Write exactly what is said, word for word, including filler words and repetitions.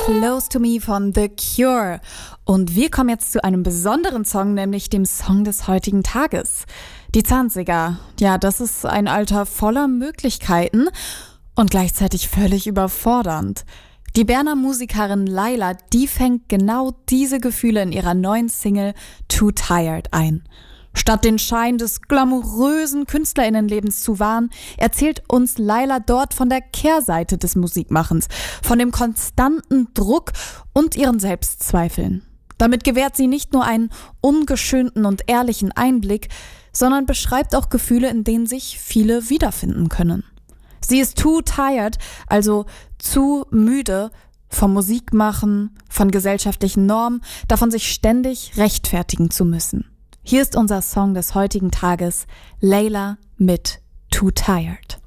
Close to Me von The Cure. Und wir kommen jetzt zu einem besonderen Song, nämlich dem Song des heutigen Tages. Die Zwanziger. Ja, das ist ein Alter voller Möglichkeiten und gleichzeitig völlig überfordernd. Die Berner Musikerin Laila, die fängt genau diese Gefühle in ihrer neuen Single Too Tired ein. Statt den Schein des glamourösen KünstlerInnenlebens zu wahren, erzählt uns Laila dort von der Kehrseite des Musikmachens, von dem konstanten Druck und ihren Selbstzweifeln. Damit gewährt sie nicht nur einen ungeschönten und ehrlichen Einblick, sondern beschreibt auch Gefühle, in denen sich viele wiederfinden können. Sie ist too tired, also zu müde vom Musikmachen, von gesellschaftlichen Normen, davon sich ständig rechtfertigen zu müssen. Hier ist unser Song des heutigen Tages, Laila mit Too Tired.